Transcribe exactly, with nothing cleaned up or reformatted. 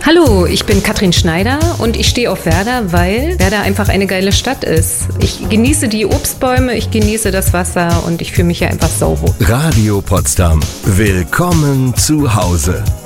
Hallo, ich bin Katrin Schneider und ich stehe auf Werder, weil Werder einfach eine geile Stadt ist. Ich genieße die Obstbäume, ich genieße das Wasser und ich fühle mich hier einfach sauwohl. Radio Potsdam. Willkommen zu Hause.